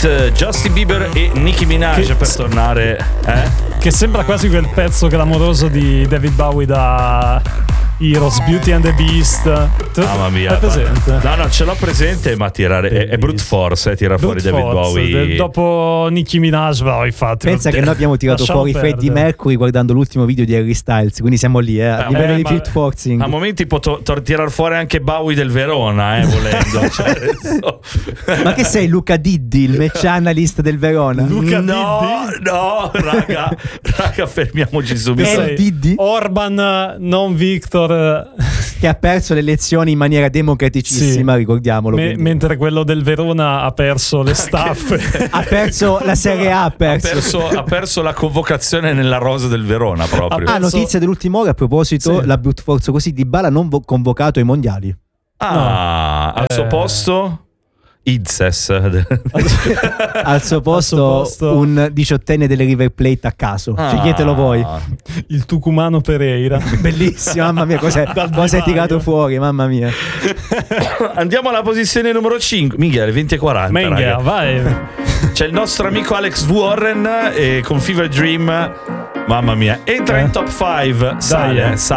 Beat, Justin Bieber e Nicki Minaj per tornare. Che sembra quasi quel pezzo clamoroso di David Bowie da Heroes, Beauty and the Beast. Mamma mia. È presente? No, ce l'ho presente, ma è brute force tirare fuori David Bowie. Dopo Nicki Minaj, infatti. Pensa che noi abbiamo tirato fuori Freddie Mercury guardando l'ultimo video di Harry Styles, quindi siamo lì, a livello di brute forcing. A momenti può tirar fuori anche Bowie del Verona, volendo. Ma che sei, Luca Diddi, il match analyst del Verona? No, raga, fermiamoci subito. Diddi? Orban, non Victor, che ha perso le elezioni in maniera democraticissima, ricordiamolo. Mentre quello del Verona ha perso le staffe. Ha perso la Serie A, ha perso la convocazione nella rosa del Verona proprio. Notizia dell'ultima ora a proposito, la brute force così, Dybala non convocato ai mondiali. Al suo posto Idzes. Al suo posto un 18enne delle River Plate a caso. Sceglietelo voi. Il tucumano Pereira. Bellissimo, mamma mia, cosa hai tirato fuori, mamma mia. Andiamo alla posizione numero 5. Minchia, alle 20:40. Vai. C'è il nostro amico Alex Warren con Fever Dream. Mamma mia, entra in top 5. Sale.